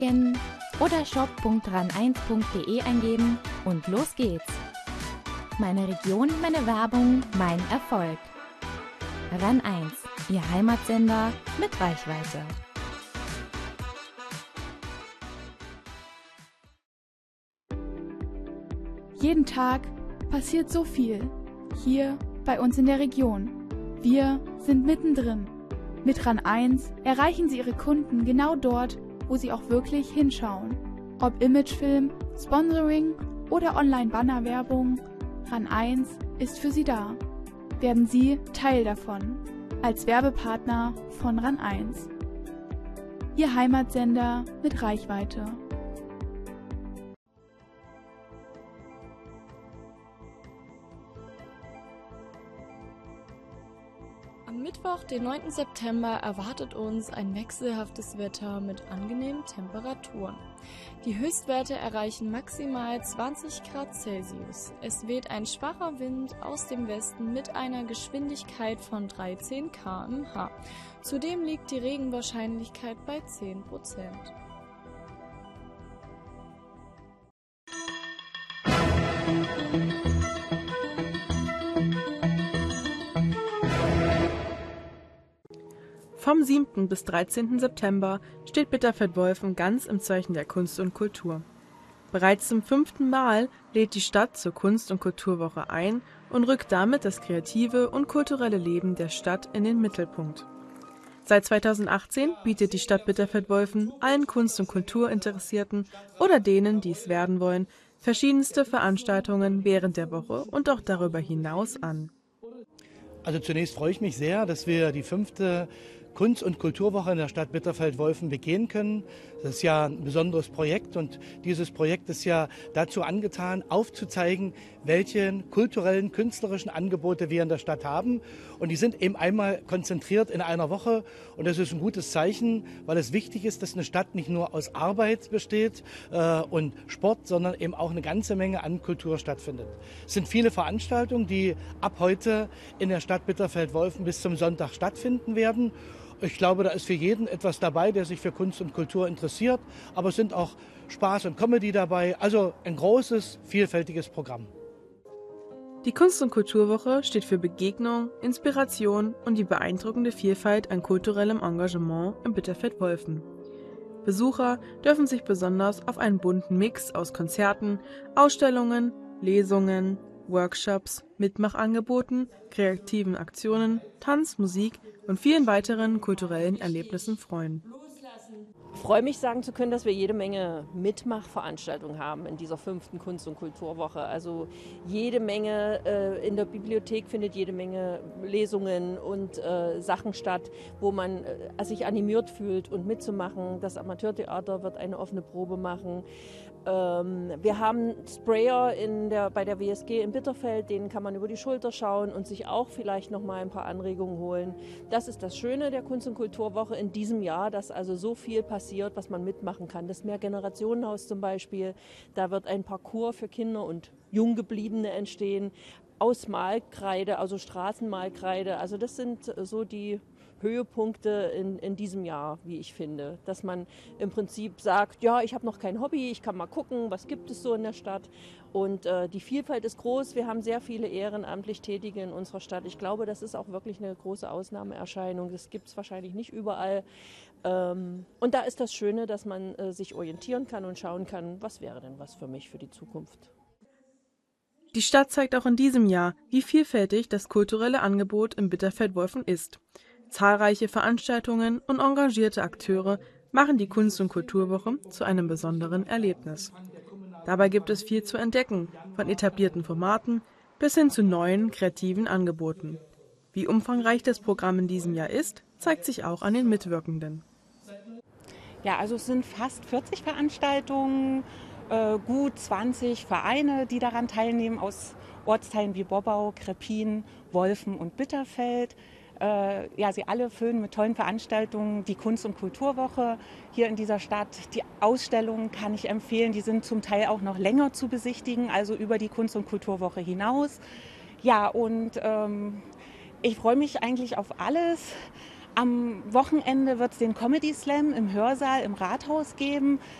scannen oder shop.ran1.de eingeben und los geht's. Meine Region, meine Werbung, mein Erfolg. RAN 1, Ihr Heimatsender mit Reichweite. Jeden Tag passiert so viel hier bei uns in der Region. Wir sind mittendrin. Mit RAN 1 erreichen Sie Ihre Kunden genau dort, wo sie auch wirklich hinschauen. Ob Imagefilm, Sponsoring oder Online-Banner-Werbung, RAN 1 ist für Sie da. Werden Sie Teil davon, als Werbepartner von RAN 1. Ihr Heimatsender mit Reichweite. Am Mittwoch, den 9. September, erwartet uns ein wechselhaftes Wetter mit angenehmen Temperaturen. Die Höchstwerte erreichen maximal 20 Grad Celsius. Es weht ein schwacher Wind aus dem Westen mit einer Geschwindigkeit von 13 km/h. Zudem liegt die Regenwahrscheinlichkeit bei 10%. Vom 7. bis 13. September steht Bitterfeld-Wolfen ganz im Zeichen der Kunst und Kultur. Bereits zum 5. Mal lädt die Stadt zur Kunst- und Kulturwoche ein und rückt damit das kreative und kulturelle Leben der Stadt in den Mittelpunkt. Seit 2018 bietet die Stadt Bitterfeld-Wolfen allen Kunst- und Kulturinteressierten oder denen, die es werden wollen, verschiedenste Veranstaltungen während der Woche und auch darüber hinaus an. Also zunächst freue ich mich sehr, dass wir die 5. Kunst- und Kulturwoche in der Stadt Bitterfeld-Wolfen begehen können. Das ist ja ein besonderes Projekt und dieses Projekt ist ja dazu angetan, aufzuzeigen, welche kulturellen, künstlerischen Angebote wir in der Stadt haben. Und die sind eben einmal konzentriert in einer Woche und das ist ein gutes Zeichen, weil es wichtig ist, dass eine Stadt nicht nur aus Arbeit besteht und Sport, sondern eben auch eine ganze Menge an Kultur stattfindet. Es sind viele Veranstaltungen, die ab heute in der Stadt Bitterfeld-Wolfen bis zum Sonntag stattfinden werden. Ich glaube, da ist für jeden etwas dabei, der sich für Kunst und Kultur interessiert. Aber es sind auch Spaß und Comedy dabei. Also ein großes, vielfältiges Programm. Die Kunst- und Kulturwoche steht für Begegnung, Inspiration und die beeindruckende Vielfalt an kulturellem Engagement in Bitterfeld-Wolfen. Besucher dürfen sich besonders auf einen bunten Mix aus Konzerten, Ausstellungen, Lesungen, Workshops, Mitmachangeboten, kreativen Aktionen, Tanz, Musik und vielen weiteren kulturellen Erlebnissen freuen. Ich freue mich, sagen zu können, dass wir jede Menge Mitmachveranstaltungen haben in dieser 5. Kunst- und Kulturwoche. Also jede Menge in der Bibliothek findet jede Menge Lesungen und Sachen statt, wo man sich animiert fühlt und mitzumachen. Das Amateurtheater wird eine offene Probe machen. Wir haben Sprayer bei der WSG in Bitterfeld, denen kann man über die Schulter schauen und sich auch vielleicht noch mal ein paar Anregungen holen. Das ist das Schöne der Kunst- und Kulturwoche in diesem Jahr, dass also so viel passiert, was man mitmachen kann. Das Mehrgenerationenhaus zum Beispiel, da wird ein Parcours für Kinder und Junggebliebene entstehen, aus Malkreide, also Straßenmalkreide. Also das sind so die Höhepunkte in diesem Jahr, wie ich finde. Dass man im Prinzip sagt, ja, ich habe noch kein Hobby, ich kann mal gucken, was gibt es so in der Stadt. Und die Vielfalt ist groß. Wir haben sehr viele ehrenamtlich Tätige in unserer Stadt. Ich glaube, das ist auch wirklich eine große Ausnahmeerscheinung. Das gibt es wahrscheinlich nicht überall. Und da ist das Schöne, dass man sich orientieren kann und schauen kann, was wäre denn was für mich für die Zukunft. Die Stadt zeigt auch in diesem Jahr, wie vielfältig das kulturelle Angebot in Bitterfeld-Wolfen ist. Zahlreiche Veranstaltungen und engagierte Akteure machen die Kunst- und Kulturwoche zu einem besonderen Erlebnis. Dabei gibt es viel zu entdecken, von etablierten Formaten bis hin zu neuen, kreativen Angeboten. Wie umfangreich das Programm in diesem Jahr ist, zeigt sich auch an den Mitwirkenden. Ja, also es sind fast 40 Veranstaltungen, gut 20 Vereine, die daran teilnehmen, aus Ortsteilen wie Bobbau, Kreppin, Wolfen und Bitterfeld. Sie alle füllen mit tollen Veranstaltungen die Kunst- und Kulturwoche hier in dieser Stadt. Die Ausstellungen kann ich empfehlen, die sind zum Teil auch noch länger zu besichtigen, also über die Kunst- und Kulturwoche hinaus. Ja, und ich freue mich eigentlich auf alles. Am Wochenende wird es den Comedy Slam im Hörsaal im Rathaus geben.